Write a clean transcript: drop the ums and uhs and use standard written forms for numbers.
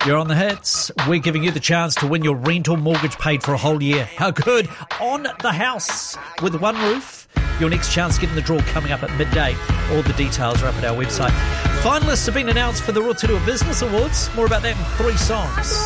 You're on the hits. We're giving you the chance to win your rental mortgage paid for a whole year. How good? On the house with one roof. Your next chance to get in the draw coming up at midday. All the details are up at our website. Finalists have been announced for the Rotorua Business Awards. More about that in 3 songs.